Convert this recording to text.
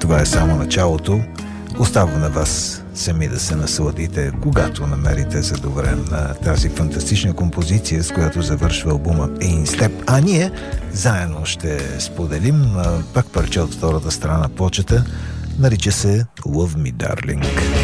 това е само началото. Остава на вас сами да се насладите, когато намерите за добре на тази фантастична композиция, с която завършва албума In Step. А ние заедно ще споделим пак парче от втората страна на плочата. Нарича се Love Me Darling.